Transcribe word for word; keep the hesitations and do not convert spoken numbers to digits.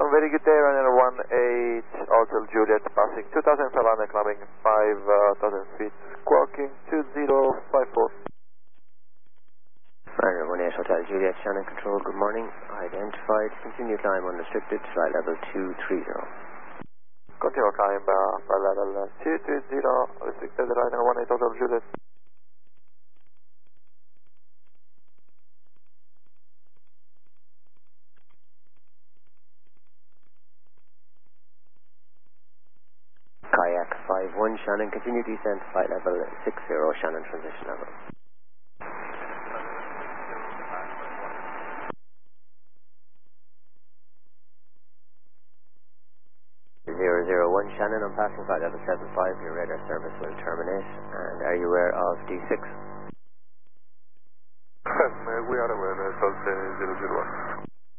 very good day, runner one eight, Hotel Juliet, passing two thousand Savannah, climbing five thousand feet, squawking two zero five four. Runner one eight, Hotel Juliet, Shannon Control, good morning. Identified, continue climb unrestricted, flight level two three zero. Continue climb, uh, flight level two three zero, restricted runner one eight, Hotel Juliet. Kayak five one, Shannon, continue descent, flight level six zero, Shannon transition level. zero zero one, Shannon, I'm passing flight level seven five, your radar service will terminate, and are you aware of D six?